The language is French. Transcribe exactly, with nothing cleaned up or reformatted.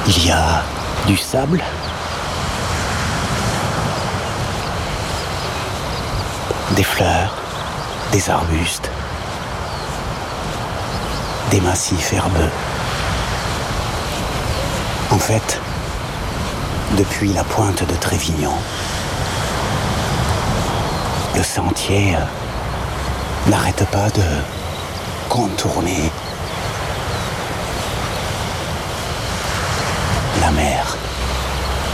Il y a du sable, des fleurs, des arbustes, des massifs herbeux. En fait, depuis la pointe de Trévignon, le sentier euh, n'arrête pas de contourner la mer.